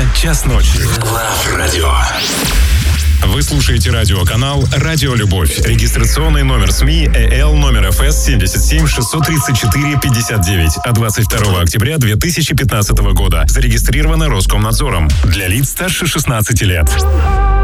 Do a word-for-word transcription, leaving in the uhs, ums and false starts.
час ночи. Love Radio. Вы слушаете радиоканал «Радио Любовь». Регистрационный номер СМИ ЭЛ номер эф эс семь семь шесть три четыре пять девять. А двадцать второго октября две тысячи пятнадцатого года зарегистрировано Роскомнадзором. Для лиц старше шестнадцати лет.